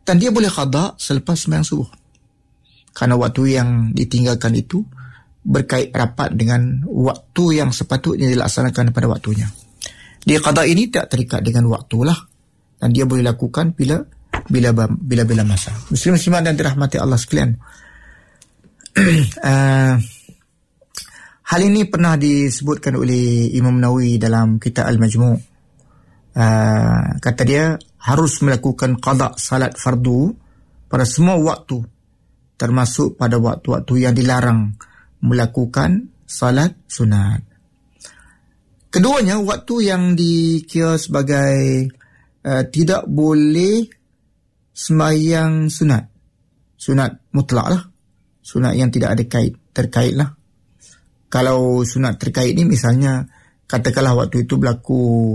Dan dia boleh qada selepas sembahyang subuh. Kerana waktu yang ditinggalkan itu berkait rapat dengan waktu yang sepatutnya dilaksanakan pada waktunya. Dia qada ini tak terikat dengan waktulah, dan dia boleh lakukan bila masa. Muslimat dan dirahmati Allah sekalian. Hal ini pernah disebutkan oleh Imam Nawawi dalam kitab Al-Majmu'. Kata dia harus melakukan qada salat fardu pada semua waktu, termasuk pada waktu-waktu yang dilarang melakukan salat sunat. Keduanya, waktu yang dikira sebagai tidak boleh sembahyang sunat mutlak lah, sunat yang tidak ada terkait lah. Kalau sunat terkait ni misalnya, katakanlah waktu itu berlaku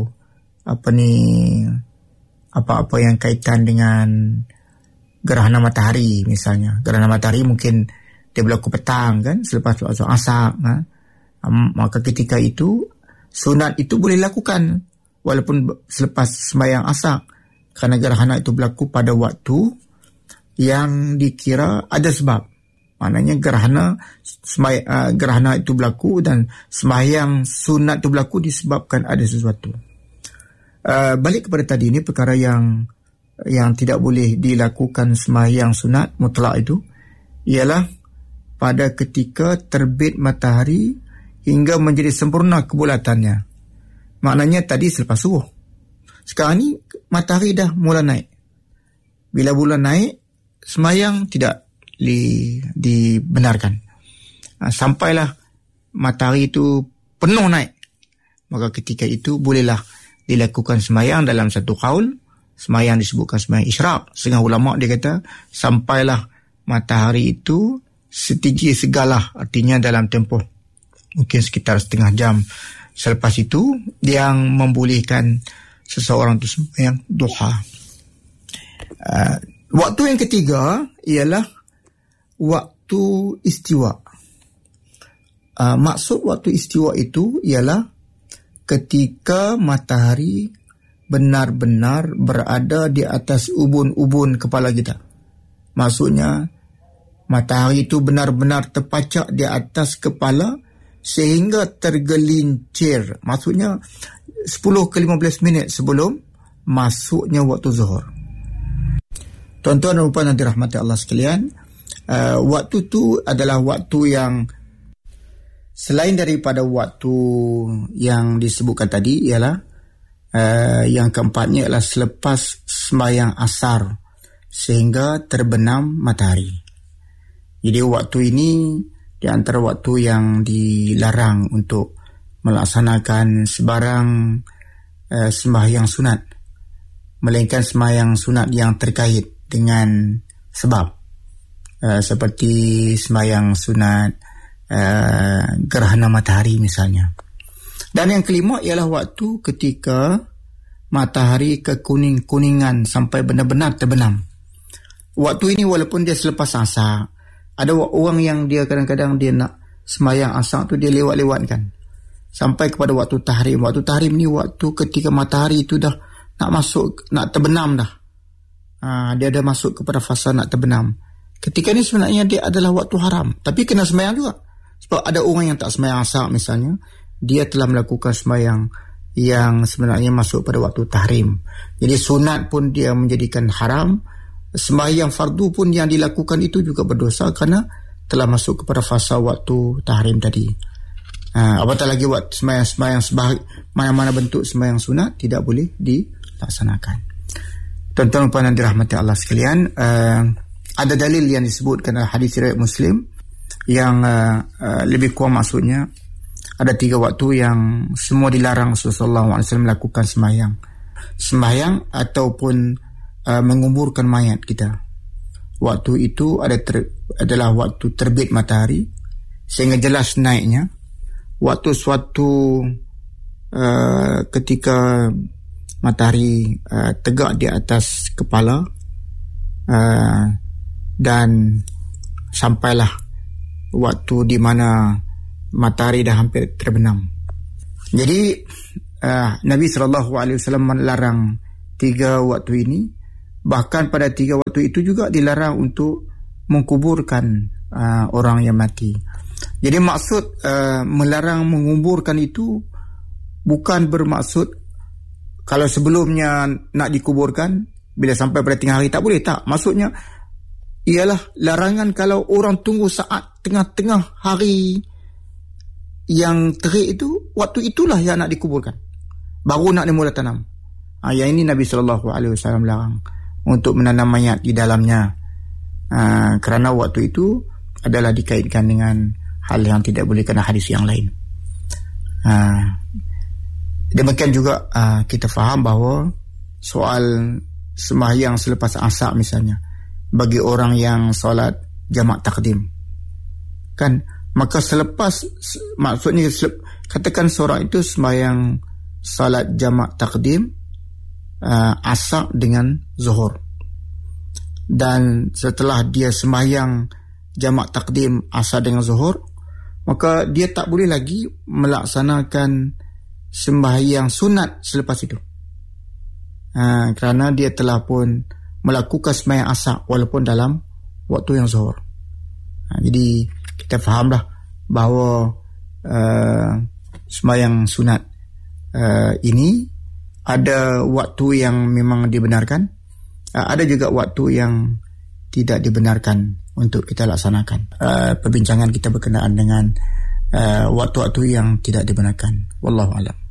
apa-apa yang kaitan dengan gerhana matahari misalnya. Gerhana matahari mungkin dia berlaku petang kan, selepas asar. Maka ketika itu sunat itu boleh lakukan walaupun selepas sembahyang asar, kerana gerhana itu berlaku pada waktu yang dikira ada sebab. Maknanya gerhana itu berlaku dan sembahyang sunat itu berlaku disebabkan ada sesuatu. Balik kepada tadi, ini perkara yang tidak boleh dilakukan sembahyang sunat mutlak itu ialah pada ketika terbit matahari hingga menjadi sempurna kebulatannya. Maknanya tadi selepas subuh. Sekarang ni matahari dah mula naik. Bila bulan naik, sembahyang tidak dibenarkan. Sampailah matahari itu penuh naik, maka ketika itu bolehlah dilakukan sembahyang. Dalam satu qaul, sembahyang disebutkan sembahyang isyraq. Setengah ulama dia kata sampailah matahari itu setinggi segalah, artinya dalam tempoh mungkin sekitar setengah jam. Selepas itu yang membolehkan seseorang itu sembahyang duha. Waktu yang ketiga ialah waktu istiwa. Maksud waktu istiwa itu ialah ketika matahari benar-benar berada di atas ubun-ubun kepala kita. Maksudnya matahari itu benar-benar terpacak di atas kepala sehingga tergelincir. Maksudnya 10 ke 15 minit sebelum masuknya waktu zuhur. Tuan-tuan dan puan yang dirahmati Allah sekalian, waktu itu adalah waktu yang selain daripada waktu yang disebutkan tadi, ialah yang keempatnya ialah selepas sembahyang asar sehingga terbenam matahari. Jadi waktu ini di antara waktu yang dilarang untuk melaksanakan sebarang sembahyang sunat, melainkan sembahyang sunat yang terkait dengan sebab, seperti sembahyang sunat gerhana matahari misalnya. Dan yang kelima ialah waktu ketika matahari kekuning-kuningan sampai benar-benar terbenam. Waktu ini walaupun dia selepas asar, ada orang yang dia kadang-kadang dia nak sembahyang asar tu dia lewat-lewatkan sampai kepada waktu tahrim. Waktu tahrim ni waktu ketika matahari itu dah nak masuk, nak terbenam dah. Dia dah masuk kepada fasa nak terbenam. Ketika ni sebenarnya dia adalah waktu haram, tapi kena sembahyang juga. Sebab ada orang yang tak sembahyang asar misalnya, dia telah melakukan sembahyang yang sebenarnya masuk pada waktu tahrim. Jadi sunat pun dia menjadikan haram, sembahyang fardu pun yang dilakukan itu juga berdosa kerana telah masuk kepada fasa waktu tahrim tadi. Apatah lagi waktu sembahyang mana-mana bentuk sembahyang sunat tidak boleh dilaksanakan. Tuan-tuan dan puan yang dirahmati Allah sekalian, ada dalil yang disebutkan dalam hadis riwayat Muslim yang lebih kurang maksudnya ada 3 waktu yang semua dilarang Rasulullah SAW melakukan sembahyang ataupun menguburkan mayat kita. Waktu itu adalah waktu terbit matahari sehingga jelas naiknya, waktu suatu ketika matahari tegak di atas kepala, dan sampailah waktu di mana matahari dah hampir terbenam. Jadi Nabi SAW melarang 3 waktu ini Bahkan pada 3 waktu itu juga dilarang untuk mengkuburkan orang yang mati. Jadi maksud melarang menguburkan itu bukan bermaksud kalau sebelumnya nak dikuburkan, bila sampai pada tengah hari tak boleh, tak. Maksudnya ialah larangan kalau orang tunggu saat tengah-tengah hari yang terik itu, waktu itulah yang nak dikuburkan, baru nak dimula tanam. Yang ini Nabi SAW larang untuk menanam mayat di dalamnya, kerana waktu itu adalah dikaitkan dengan hal yang tidak boleh kena hadis yang lain. Demikian juga kita faham bahawa soal sembahyang selepas asar misalnya, bagi orang yang solat jamak takdim, kan, maka selepas, maksudnya katakan seorang itu sembahyang solat jamak takdim asar dengan zuhur, dan setelah dia sembahyang jamak takdim asar dengan zuhur, maka dia tak boleh lagi melaksanakan sembahyang sunat selepas itu, kerana dia telah pun melakukan sembahyang asar walaupun dalam waktu yang zuhur. Jadi kita fahamlah bahawa sembahyang sunat ini ada waktu yang memang dibenarkan, ada juga waktu yang tidak dibenarkan untuk kita laksanakan. Perbincangan kita berkenaan dengan waktu-waktu yang tidak dibenarkan. Wallahu a'lam.